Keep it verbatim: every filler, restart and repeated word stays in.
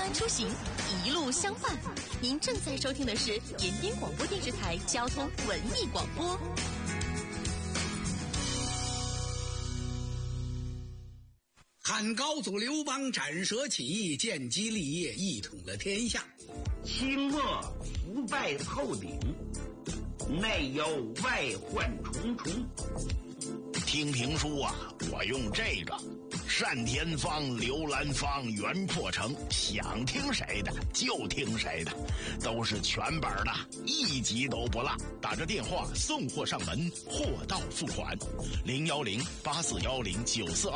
安出行，一路相伴。您正在收听的是延边广播电视台交通文艺广播。 汉高祖刘邦斩蛇起义，建基立业，一统了天下。 清末腐败透顶，内忧外患重重。 听评书啊，我用这个单田芳、刘兰芳、袁破城，想听谁的就听谁的，都是全本的，一集都不落。打着电话送货上门，货到付款，零幺零八四幺零九四。